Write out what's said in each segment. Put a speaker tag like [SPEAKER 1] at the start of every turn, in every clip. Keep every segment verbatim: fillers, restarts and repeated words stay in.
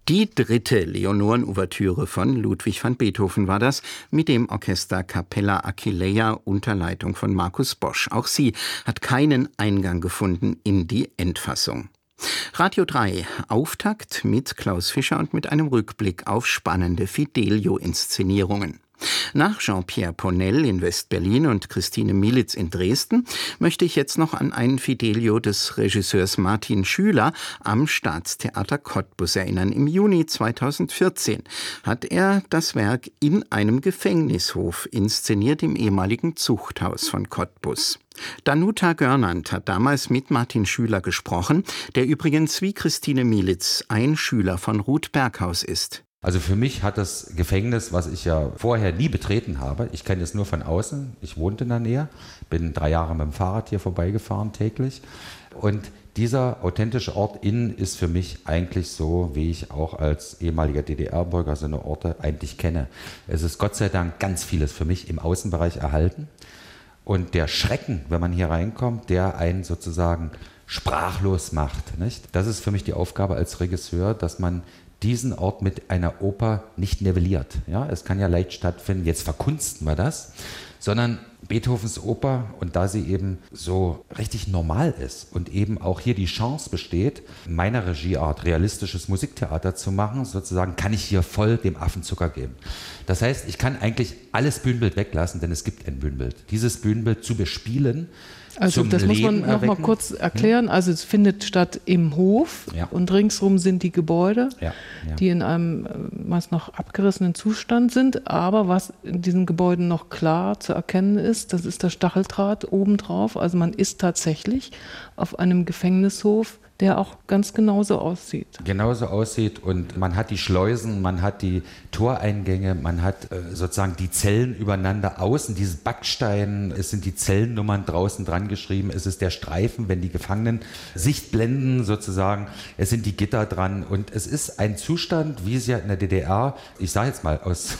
[SPEAKER 1] Die dritte Leonoren-Ouvertüre von Ludwig van Beethoven war das, mit dem Orchester Capella Aquileia unter Leitung von Markus Bosch. Auch sie hat keinen Eingang gefunden in die Endfassung. Radio drei, Auftakt mit Klaus Fischer und mit einem Rückblick auf spannende Fidelio-Inszenierungen. Nach Jean-Pierre Ponel in West-Berlin und Christine Mielitz in Dresden möchte ich jetzt noch an ein Fidelio des Regisseurs Martin Schüler am Staatstheater Cottbus erinnern. Im Juni zweitausendvierzehn hat er das Werk in einem Gefängnishof inszeniert, im ehemaligen Zuchthaus von Cottbus. Danuta Görnand hat damals mit Martin Schüler gesprochen, der übrigens wie Christine Mielitz ein Schüler von Ruth Berghaus ist.
[SPEAKER 2] Also für mich hat das Gefängnis, was ich ja vorher nie betreten habe, ich kenne es nur von außen, ich wohnte in der Nähe, bin drei Jahre mit dem Fahrrad hier vorbeigefahren täglich, und dieser authentische Ort innen ist für mich eigentlich so, wie ich auch als ehemaliger D D R-Bürger so eine Orte eigentlich kenne. Es ist Gott sei Dank ganz vieles für mich im Außenbereich erhalten, und der Schrecken, wenn man hier reinkommt, der einen sozusagen sprachlos macht, nicht? Das ist für mich die Aufgabe als Regisseur, dass man diesen Ort mit einer Oper nicht nivelliert. Ja, es kann ja leicht stattfinden, jetzt verkunsten wir das, sondern Beethovens Oper, und da sie eben so richtig normal ist und eben auch hier die Chance besteht, meiner Regieart realistisches Musiktheater zu machen, sozusagen, kann ich hier voll dem Affen Zucker geben. Das heißt, ich kann eigentlich alles Bühnenbild weglassen, denn es gibt ein Bühnenbild. Dieses Bühnenbild zu bespielen,
[SPEAKER 3] Also das muss man noch mal kurz erklären. Also es findet statt im Hof, ja, und ringsrum sind die Gebäude, ja, ja, die in einem meist noch abgerissenen Zustand sind. Aber was in diesen Gebäuden noch klar zu erkennen ist, das ist der Stacheldraht obendrauf. Also man ist tatsächlich auf einem Gefängnishof, der auch ganz genauso aussieht.
[SPEAKER 2] Genauso aussieht, und man hat die Schleusen, man hat die Toreingänge, man hat äh, sozusagen die Zellen übereinander außen, dieses Backstein, es sind die Zellennummern draußen dran geschrieben, es ist der Streifen, wenn die Gefangenen Sicht blenden sozusagen, es sind die Gitter dran, und es ist ein Zustand, wie es ja in der D D R, ich sage jetzt mal aus...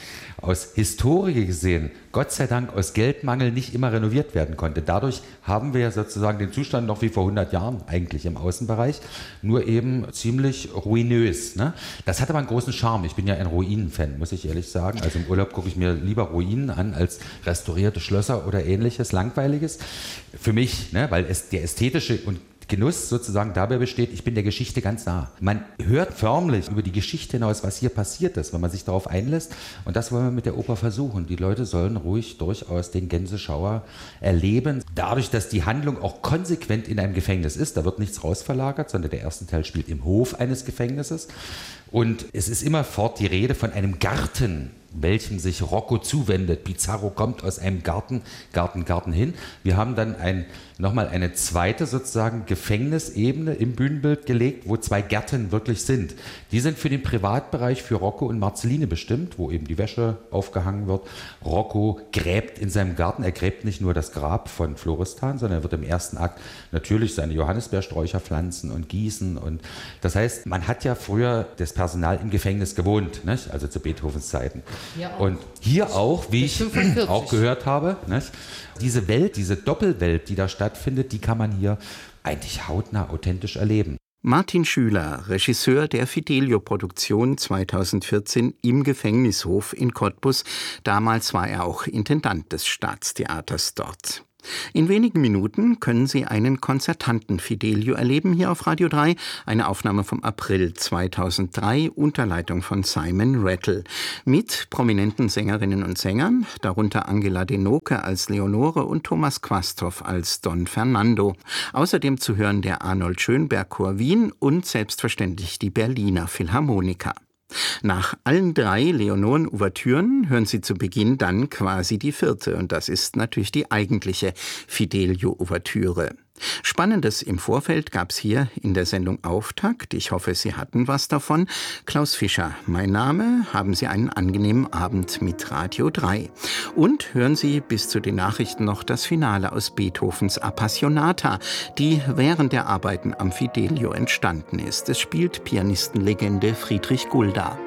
[SPEAKER 2] aus Historie gesehen, Gott sei Dank aus Geldmangel nicht immer renoviert werden konnte. Dadurch haben wir sozusagen den Zustand noch wie vor hundert Jahren eigentlich im Außenbereich, nur eben ziemlich ruinös. Ne? Das hat aber einen großen Charme. Ich bin ja ein Ruinen-Fan, muss ich ehrlich sagen. Also im Urlaub gucke ich mir lieber Ruinen an als restaurierte Schlösser oder ähnliches Langweiliges. Für mich, ne? Weil es der ästhetische und Genuss sozusagen dabei besteht, ich bin der Geschichte ganz nah. Man hört förmlich über die Geschichte hinaus, was hier passiert ist, wenn man sich darauf einlässt. Und das wollen wir mit der Oper versuchen. Die Leute sollen ruhig durchaus den Gänseschauer erleben. Dadurch, dass die Handlung auch konsequent in einem Gefängnis ist, da wird nichts rausverlagert, sondern der erste Teil spielt im Hof eines Gefängnisses. Und es ist immerfort die Rede von einem Garten, welchem sich Rocco zuwendet. Pizarro kommt aus einem Garten, Garten, Garten hin. Wir haben dann ein, nochmal eine zweite sozusagen Gefängnisebene im Bühnenbild gelegt, wo zwei Gärten wirklich sind. Die sind für den Privatbereich für Rocco und Marceline bestimmt, wo eben die Wäsche aufgehangen wird. Rocco gräbt in seinem Garten, er gräbt nicht nur das Grab von Florestan, sondern er wird im ersten Akt natürlich seine Johannisbeersträucher pflanzen und gießen. Und das heißt, man hat ja früher das Personal im Gefängnis gewohnt, nicht? Also zu Beethovens Zeiten. Ja, und hier auch, wie ich auch gehört habe, nicht? Diese Welt, diese Doppelwelt, die da stattfindet, die kann man hier eigentlich hautnah authentisch erleben.
[SPEAKER 1] Martin Schüler, Regisseur der Fidelio-Produktion zweitausendvierzehn im Gefängnishof in Cottbus. Damals war er auch Intendant des Staatstheaters dort. In wenigen Minuten können Sie einen konzertanten Fidelio erleben, hier auf Radio drei. Eine Aufnahme vom April zweitausenddrei unter Leitung von Simon Rattle. Mit prominenten Sängerinnen und Sängern, darunter Angela Denoke als Leonore und Thomas Quasthoff als Don Fernando. Außerdem zu hören der Arnold Schönberg Chor Wien und selbstverständlich die Berliner Philharmoniker. Nach allen drei Leonoren-Ouvertüren hören Sie zu Beginn dann quasi die vierte, und das ist natürlich die eigentliche Fidelio-Ouvertüre. Spannendes im Vorfeld gab's hier in der Sendung Auftakt. Ich hoffe, Sie hatten was davon. Klaus Fischer, mein Name. Haben Sie einen angenehmen Abend mit Radio drei. Und hören Sie bis zu den Nachrichten noch das Finale aus Beethovens Appassionata, die während der Arbeiten am Fidelio entstanden ist. Es spielt Pianistenlegende Friedrich Gulda.